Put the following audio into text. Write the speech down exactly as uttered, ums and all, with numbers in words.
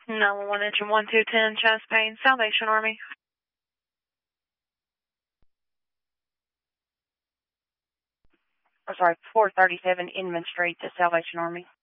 nine one one engine one two ten, chest pain, Salvation Army. I'm sorry, four thirty-seven Inman Street, to Salvation Army.